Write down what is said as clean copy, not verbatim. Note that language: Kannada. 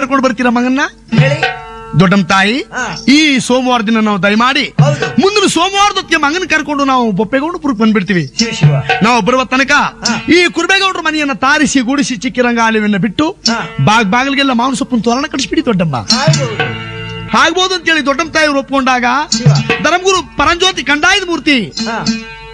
ಕರ್ಕೊಂಡು ಬರ್ತೀರಾ ಮಗನ್ನ? ಹೇಳಿ. ದೊಡ್ಡಮ್ಮ ತಾಯಿ, ಹಾ. ಈ ಸೋಮವಾರ ದಿನ ನಾವು ದಯಮಾಡಿ ಹೌದು. ಮುಂದಿನ ಸೋಮವಾರದೊತ್ತಿಗೆ ಮಗನ ಕರ್ಕೊಂಡು ನಾವು ಬೊಪ್ಪೇಗೌಡಪುರಕ್ಕೆ ಬಂದ್ಬಿಡ್ತೀವಿ. ಶಿವ ಶಿವ. ನಾವು ಬರುವ ತನಕ ಹಾ. ಈ ಕುರುಬೇಗೌಡರ ಮನೆಯನ್ನ ತಾರಿಸಿ ಗೂಡಿಸಿ ಚಿಕ್ಕಿರಂಗಾಲವನ್ನ ಬಿಟ್ಟು ಹಾ. ಬಾಗಿಲಿಗೆಲ್ಲ ಮಾವಿನ ಸೊಪ್ಪನ್ನು ತೋರಣ ಕಳಿಸ್ಬಿಡಿ ದೊಡ್ಡಮ್ಮ. ಆಗ್ಬೋದು. ಆಗ್ಬೋದು ಅಂತೇಳಿ ದೊಡ್ಡಮ್ಮ ತಾಯಿಯವರು ಒಪ್ಕೊಂಡಾಗ ಶಿವ. ಧರ್ಮಗುರು ಪರಂಜ್ಯೋತಿ ಕಂಡಾಯದ ಮೂರ್ತಿ ಹಾ.